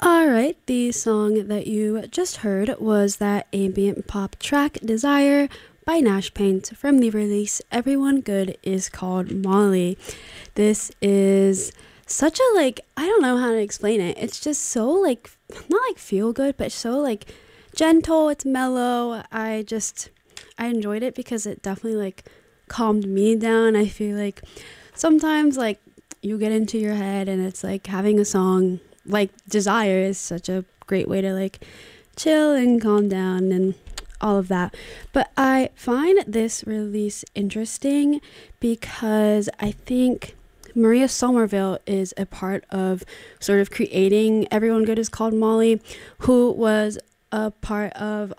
All right, the song that you just heard was that ambient pop track Desire by Nash Paint from the release Everyone Good Is Called Molly. This is such a I don't know how to explain it. It's just so not feel good, but so gentle, it's mellow. I enjoyed it because it definitely calmed me down. I feel like sometimes you get into your head and it's like having a song like Desire is such a great way to chill and calm down and all of that. But I find this release interesting because I think Maria Somerville is a part of sort of creating Everyone Good Is Called Molly, who was a part of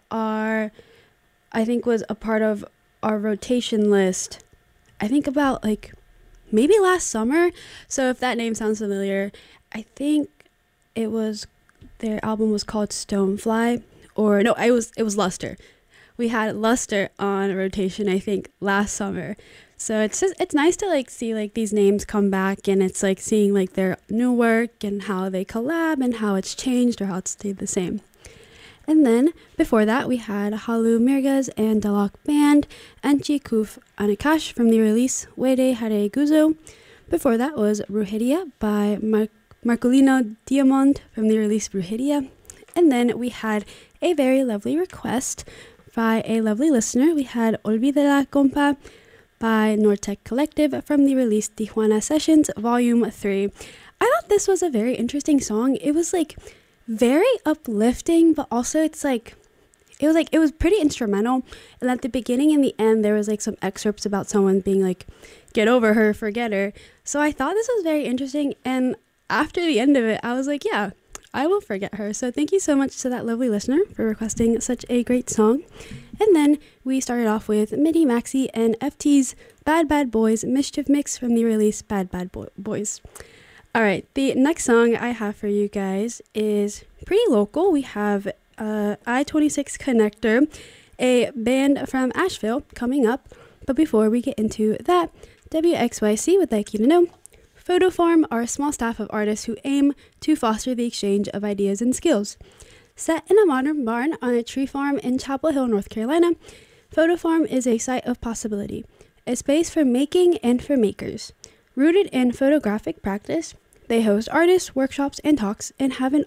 our rotation list. I think about maybe last summer. So if that name sounds familiar, I think their album was called Stonefly, or no, it was Luster. We had Luster on rotation, I think, last summer. So it's nice to see these names come back, and it's seeing their new work and how they collab and how it's changed or how it's stayed the same. And then before that we had Halu Mirgaz and Dalok Band and Chikuf Anakash from the release Wede Hare Guzo. Before that was Brujeria by Marcolino Diamond from the release Brujeria. And then we had a very lovely request by a lovely listener. We had Olvídala Compa by Nortec Collective from the release Tijuana Sessions Volume 3. I thought this was a very interesting song. It was very uplifting, but also it was pretty instrumental. And at the beginning and the end there was some excerpts about someone being get over her, forget her. So I thought this was very interesting, and after the end of it I was yeah, I will forget her. So thank you so much to that lovely listener for requesting such a great song. And then we started off with Midi Maxi and FT's Bad Bad Boys Mischief Mix from the release Bad Bad Boys. Alright, the next song I have for you guys is pretty local. We have I-26 Connector, a band from Asheville, coming up. But before we get into that, WXYC would like you to know Photoform are a small staff of artists who aim to foster the exchange of ideas and skills. Set in a modern barn on a tree farm in Chapel Hill, North Carolina, Photoform is a site of possibility, a space for making and for makers. Rooted in photographic practice, they host artists, workshops, and talks, and have an